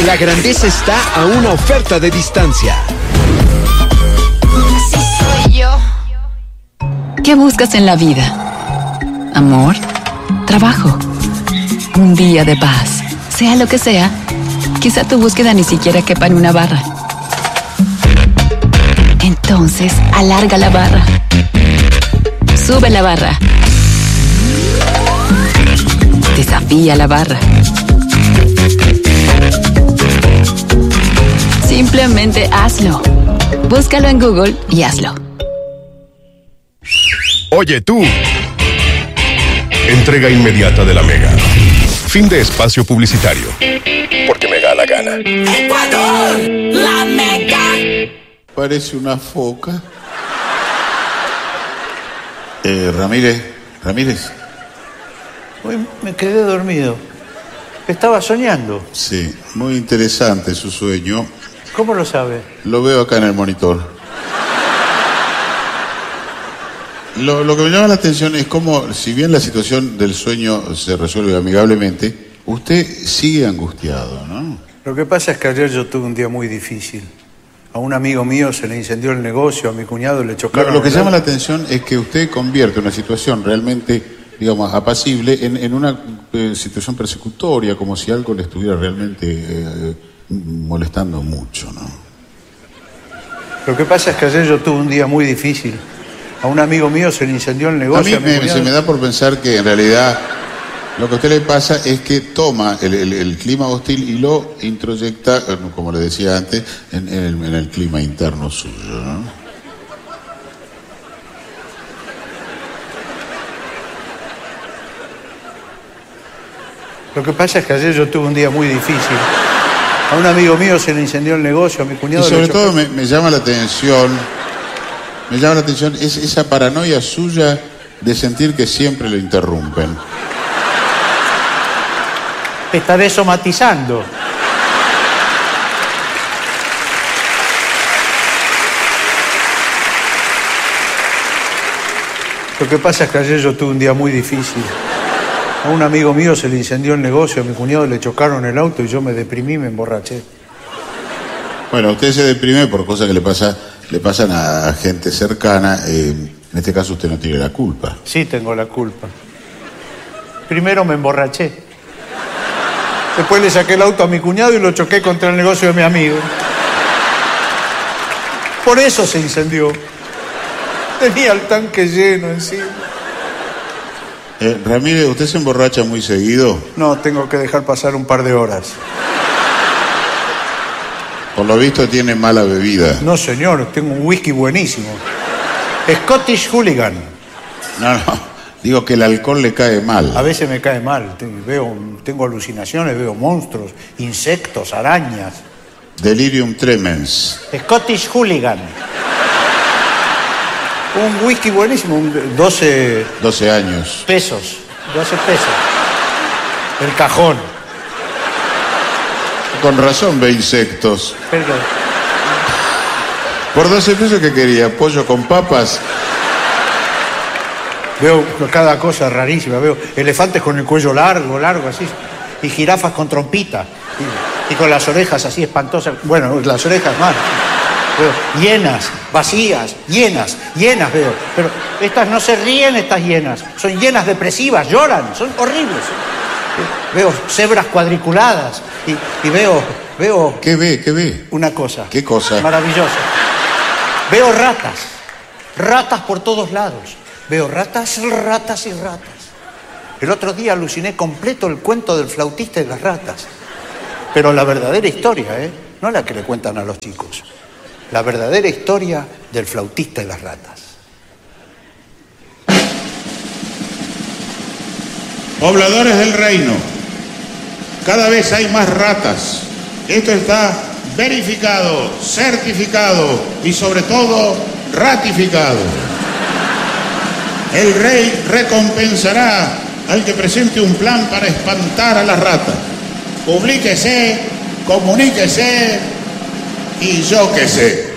La grandeza está a una oferta de distancia. Así soy yo. ¿Qué buscas en la vida? ¿Amor? ¿Trabajo? ¿Un día de paz? Sea lo que sea, quizá tu búsqueda ni siquiera quepa en una barra. Entonces, alarga la barra. Sube la barra. Desafía la barra. Simplemente hazlo. Búscalo en Google y hazlo. Oye tú. Entrega inmediata de la Mega. Fin de espacio publicitario. Porque me da la gana. ¡Ecuador! ¡La Mega! Parece una foca. Ramírez. Hoy me quedé dormido. Estaba soñando. Sí, muy interesante su sueño. ¿Cómo lo sabe? Lo veo acá en el monitor. Lo que me llama la atención es cómo, si bien la situación del sueño se resuelve amigablemente, usted sigue angustiado, ¿no? Lo que pasa es que ayer yo tuve un día muy difícil. A un amigo mío se le incendió el negocio, a mi cuñado le chocaron. Lo que llama la atención es que usted convierte una situación realmente, digamos, apacible en una situación persecutoria, como si algo le estuviera realmente molestando mucho, ¿no? Lo que pasa es que ayer yo tuve un día muy difícil. A un amigo mío se le incendió el negocio. A mí se me da por pensar que en realidad lo que a usted le pasa es que toma el clima hostil y lo introyecta, como le decía antes, en el clima interno suyo, ¿no? Lo que pasa es que ayer yo tuve un día muy difícil. A un amigo mío se le incendió el negocio, a mi cuñado. Y sobre todo me llama la atención esa paranoia suya de sentir que siempre lo interrumpen. Estaré somatizando. Lo que pasa es que ayer yo tuve un día muy difícil. A un amigo mío se le incendió el negocio, a mi cuñado le chocaron el auto y yo me deprimí y me emborraché. Bueno, usted se deprime por cosas que le pasan a gente cercana. En este caso usted no tiene la culpa. Sí tengo la culpa. Primero me emborraché. Después le saqué el auto a mi cuñado y lo choqué contra el negocio de mi amigo. Por eso se incendió. Tenía el tanque lleno encima. Ramírez, ¿usted se emborracha muy seguido? No, tengo que dejar pasar un par de horas. Por lo visto tiene mala bebida. No, señor, tengo un whisky buenísimo. Scottish Hooligan. No, digo que el alcohol le cae mal. A veces me cae mal. Tengo alucinaciones, veo monstruos, insectos, arañas. Delirium tremens. Scottish Hooligan. Un whisky buenísimo, 12 años. Pesos, 12 pesos. El cajón. Con razón ve insectos. Perdón. ¿Por 12 pesos qué quería? ¿Pollo con papas? Veo cada cosa rarísima. Veo elefantes con el cuello largo, así. Y jirafas con trompita. Y con las orejas así espantosas. Bueno, las orejas más. Veo hienas, vacías, llenas veo. Pero estas no se ríen, estas hienas. Son hienas depresivas, lloran, son horribles. Veo cebras cuadriculadas y veo... ¿Qué ve? Una cosa. ¿Qué cosa? Maravillosa. Veo ratas por todos lados. Veo ratas. El otro día aluciné completo el cuento del flautista y las ratas. Pero la verdadera historia, no la que le cuentan a los chicos. La verdadera historia del flautista y las ratas. Pobladores del reino, cada vez hay más ratas. Esto está verificado, certificado y sobre todo ratificado. El rey recompensará al que presente un plan para espantar a las ratas. Publíquese, comuníquese y yo qué sé.